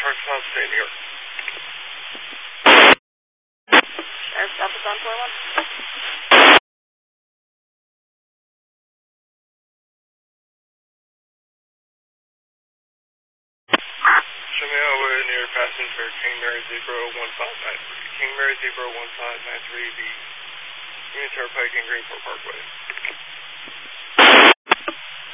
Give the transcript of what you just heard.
Park South State, New York. Sheriff's Office on 41. Show me over near passenger King Mary Zebra 1593. King Mary Zebra 1593, the Unitary Pike and Greenport Parkway.